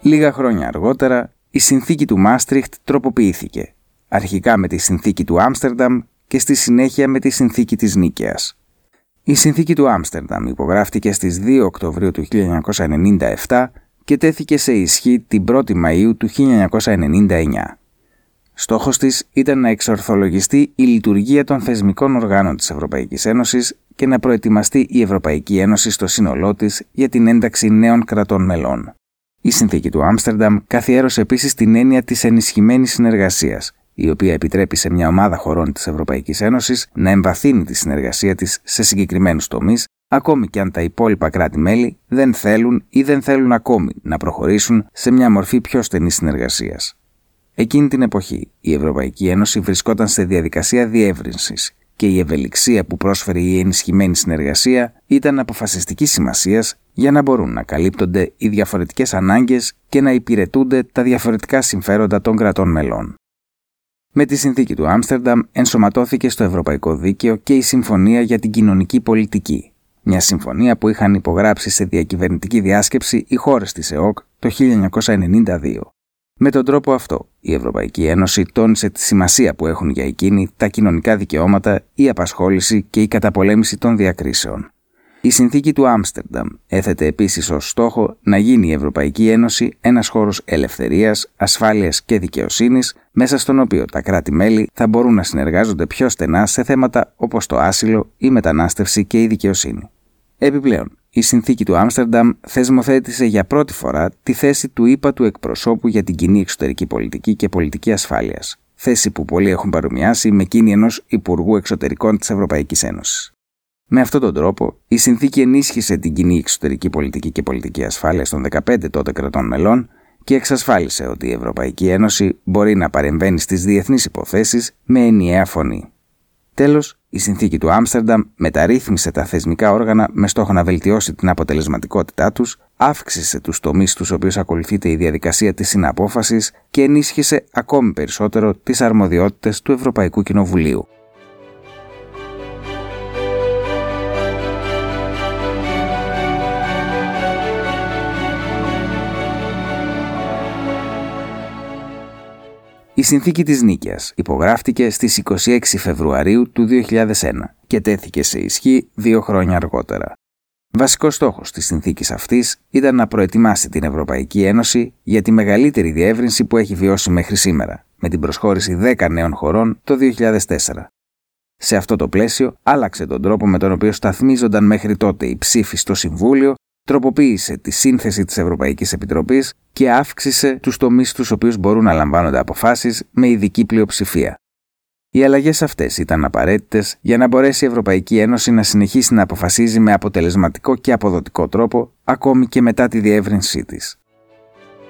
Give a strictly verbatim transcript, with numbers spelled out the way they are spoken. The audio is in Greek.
Λίγα χρόνια αργότερα, η συνθήκη του Μάστριχτ τροποποιήθηκε, αρχικά με τη συνθήκη του Άμστερνταμ και στη συνέχεια με τη συνθήκη της Νίκαιας. Η συνθήκη του Άμστερνταμ υπογράφτηκε στις δύο Οκτωβρίου του χίλια εννιακόσια ενενήντα επτά και τέθηκε σε ισχύ την πρώτη Μαΐου του χίλια εννιακόσια ενενήντα εννιά. Στόχος της ήταν να εξορθολογιστεί η λειτουργία των θεσμικών οργάνων της Ευρωπαϊκής Ένωσης και να προετοιμαστεί η Ευρωπαϊκή Ένωση στο σύνολό της για την ένταξη νέων κρατών μελών. Η συνθήκη του Άμστερνταμ καθιέρωσε επίσης την έννοια της ενισχυμένης συνεργασίας, η οποία επιτρέπει σε μια ομάδα χωρών της Ευρωπαϊκής Ένωσης να εμβαθύνει τη συνεργασία της σε συγκεκριμένους τομείς, ακόμη και αν τα υπόλοιπα κράτη-μέλη δεν θέλουν ή δεν θέλουν ακόμη να προχωρήσουν σε μια μορφή πιο στενής συνεργασίας. Εκείνη την εποχή, η Ευρωπαϊκή Ένωση βρισκόταν σε διαδικασία διεύρυνσης και η ευελιξία που πρόσφερε η ενισχυμένη συνεργασία ήταν αποφασιστικής σημασίας για να μπορούν να καλύπτονται οι διαφορετικές ανάγκες και να υπηρετούνται τα διαφορετικά συμφέροντα των κρατών μελών. Με τη συνθήκη του Άμστερνταμ ενσωματώθηκε στο Ευρωπαϊκό Δίκαιο και η Συμφωνία για την Κοινωνική Πολιτική, μια συμφωνία που είχαν υπογράψει σε διακυβερνητική διάσκεψη οι χώρες της ΕΟΚ το χίλια εννιακόσια ενενήντα δύο. Με τον τρόπο αυτό, η Ευρωπαϊκή Ένωση τόνισε τη σημασία που έχουν για εκείνη τα κοινωνικά δικαιώματα, η απασχόληση και η καταπολέμηση των διακρίσεων. Η συνθήκη του Άμστερνταμ έθετε επίσης ως στόχο να γίνει η Ευρωπαϊκή Ένωση ένας χώρος ελευθερίας, ασφάλειας και δικαιοσύνης, μέσα στον οποίο τα κράτη-μέλη θα μπορούν να συνεργάζονται πιο στενά σε θέματα όπως το άσυλο, η μετανάστευση και η δικαιοσύνη. Επιπλέον, η συνθήκη του Άμστερνταμ θεσμοθέτησε για πρώτη φορά τη θέση του ΥΠΑ του εκπροσώπου για την κοινή εξωτερική πολιτική και πολιτική ασφάλειας, θέση που πολλοί έχουν παρομοιάσει με εκείνη ενός Υπουργού Εξωτερικών της Ευρωπαϊκής Ένωσης. Με αυτόν τον τρόπο, η συνθήκη ενίσχυσε την κοινή εξωτερική πολιτική και πολιτική ασφάλειας των δεκαπέντε τότε κρατών μελών και εξασφάλισε ότι η Ευρωπαϊκή Ένωση μπορεί να παρεμβαίνει στις διεθνείς υποθέσεις με ενιαία φωνή. Τέλος, η συνθήκη του Άμστερνταμ μεταρρύθμισε τα θεσμικά όργανα με στόχο να βελτιώσει την αποτελεσματικότητά τους, αύξησε τους τομείς στους οποίους ακολουθείται η διαδικασία της συναπόφασης και ενίσχυσε ακόμη περισσότερο τις αρμοδιότητες του Ευρωπαϊκού Κοινοβουλίου. Η συνθήκη της Νίκαιας υπογράφτηκε στις είκοσι έξι Φεβρουαρίου του δύο χιλιάδες ένα και τέθηκε σε ισχύ δύο χρόνια αργότερα. Βασικός στόχος της συνθήκης αυτής ήταν να προετοιμάσει την Ευρωπαϊκή Ένωση για τη μεγαλύτερη διεύρυνση που έχει βιώσει μέχρι σήμερα, με την προσχώρηση δέκα νέων χωρών το δύο χιλιάδες τέσσερα. Σε αυτό το πλαίσιο, άλλαξε τον τρόπο με τον οποίο σταθμίζονταν μέχρι τότε οι ψήφοι στο Συμβούλιο, τροποποίησε τη σύνθεση της Ευρωπαϊκής Επιτροπής και αύξησε τους τομείς στους οποίους μπορούν να λαμβάνονται αποφάσεις με ειδική πλειοψηφία. Οι αλλαγές αυτές ήταν απαραίτητες για να μπορέσει η Ευρωπαϊκή Ένωση να συνεχίσει να αποφασίζει με αποτελεσματικό και αποδοτικό τρόπο, ακόμη και μετά τη διεύρυνσή της.